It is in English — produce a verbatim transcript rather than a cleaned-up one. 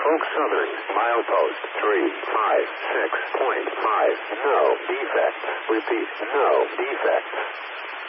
Norfolk Southern, milepost three five six point five. No defects. Repeat, no defects.